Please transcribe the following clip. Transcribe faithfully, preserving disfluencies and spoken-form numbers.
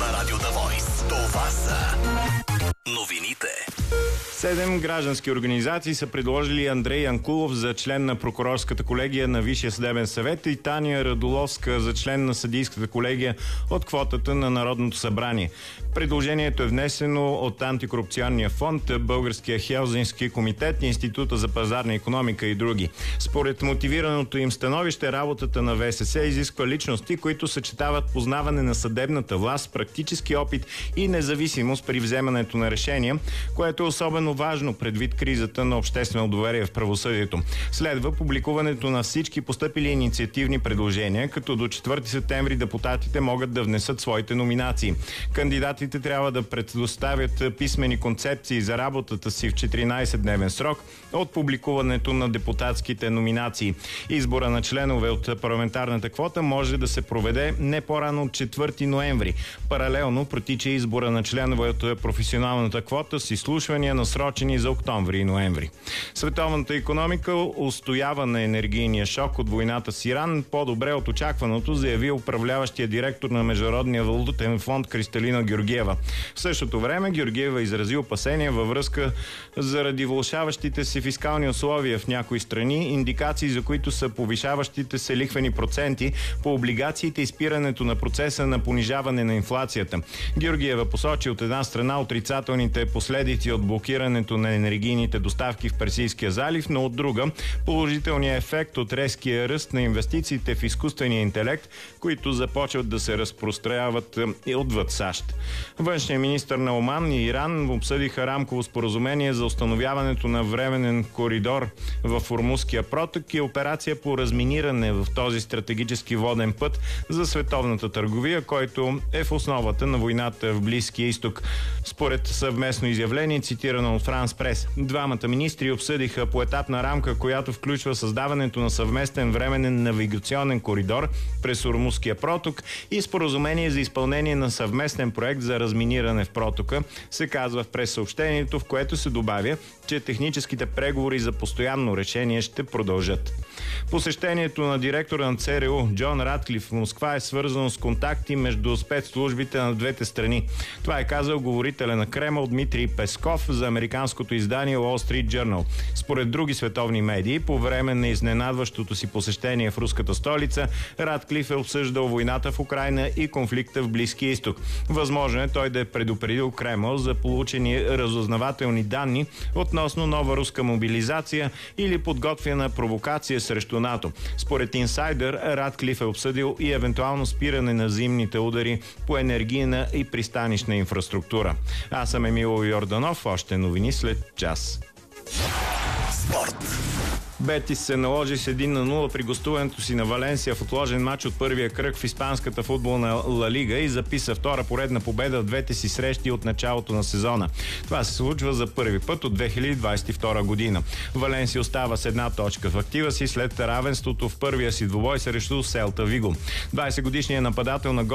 на Радио The Voice. Това са новините. Седем граждански организации са предложили Андрей Янкулов за член на прокурорската колегия на Висшия съдебен съвет и Таня Радуловска за член на съдийската колегия от квотата на Народното събрание. Предложението е внесено от Антикорупционния фонд, Българския Хелзински комитет, Института за пазарна икономика и други. Според мотивираното им становище, работата на ВСС изисква личности, които съчетават познаване на съдебната власт, практически опит и независимост при вземането на решения, което е особено важно предвид кризата на обществено доверие в правосъдието. Следва публикуването на всички постъпили инициативни предложения, като до четвърти септември депутатите могат да внесат своите номинации. Кандидатите трябва да предоставят писмени концепции за работата си в четиринайсетдневен срок от публикуването на депутатските номинации. Избора на членове от парламентарната квота може да се проведе не по-рано от четвърти ноември. Паралелно протича избора на членове от професионалната квота с изслушвания насрочени за октомври и ноември. Световната икономика устоява на енергийния шок от войната с Иран по-добре от очакваното, заяви управляващия директор на Международния валутен фонд Кристалина Георгиева. В същото време Георгиева изрази опасения във връзка заради влошаващите се фискални условия в някои страни, индикации за които са повишаващите се лихвени проценти по облигациите и спирането на процеса на понижаване на инфлацията. Георгиева посочи от една страна отрицателните последици от блокирането на енергийните доставки в Персийския залив, но от друга положителният ефект от резкия ръст на инвестициите в изкуствения интелект, които започват да се разпространяват и отвъд САЩ. Външният министър на Оман и Иран обсъдиха рамково споразумение за установяването на временен коридор в Ормузския проток и операция по разминиране в този стратегически воден път за световната търговия, който е в основата на войната в Близкия изток. Според съвместно изявление, цитирано от Франс Прес, двамата министри обсъдиха поетапна рамка, която включва създаването на съвместен временен навигационен коридор през Ормузския проток и споразумение за изпълнение на съвместен проект за разминиране в протока, се казва в прес-съобщението, в което се добавя, че техническите преговори за постоянно решение ще продължат. Посещението на директора на ЦРУ Джон Ратклиф в Москва е свързано с контакти между спецслужбите на двете страни. Това е казал говорителя на Кремъл Дмитрий Песков за американското издание Wall Street Journal. Според други световни медии, по време на изненадващото си посещение в руската столица, Ратклиф е обсъждал войната в Украйна и конфликта в Близкия изток. Възможно е той да е предупредил Кремъл за получени разузнавателни данни относно нова руска мобилизация или подготвяна провокация срещу НАТО. Според инсайдър, Ратклиф е обсъдил и евентуално спиране на зимните удари по енергийна и пристанищна инфраструктура. Аз съм Емило Йорданов, още новини след час. Спорт. Бетис се наложи с един на нула при гостуването си на Валенсия в отложен матч от първия кръг в испанската футболна Ла Лига и записа втора поредна победа в двете си срещи от началото на сезона. Това се случва за първи път от две хиляди двадесет и втора година. Валенсия остава с една точка в актива си след равенството в първия си двубой срещу Селта Виго. двадесетгодишният нападател на